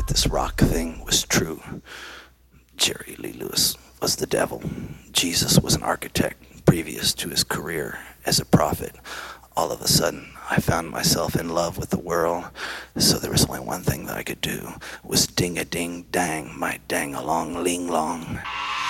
that this rock thing was true. Jerry Lee Lewis was the devil. Jesus was an architect previous to his career as a prophet. All of a sudden, I found myself in love with the world, so there was only one thing that I could do, was ding-a-ding-dang, my dang-along-ling-long.